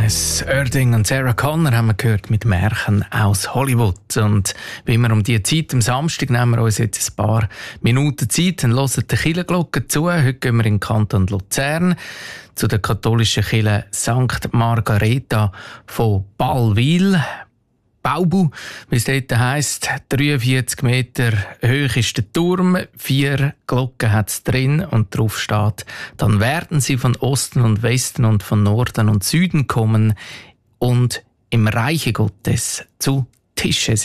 Promise. Erding und Sarah Connor haben wir gehört mit Märchen aus Hollywood. Und wie immer um diese Zeit am Samstag nehmen wir uns jetzt ein paar Minuten Zeit und hören die Kirchenglocke zu. Heute gehen wir in den Kanton Luzern zu der katholischen Kirche St. Margareta von Ballwil. Baubu, wie es dort heisst, 43 Meter hoch ist der Turm, 4 Glocken hat es drin und drauf steht: Dann werden sie von Osten und Westen und von Norden und Süden kommen und im Reiche Gottes zu Tische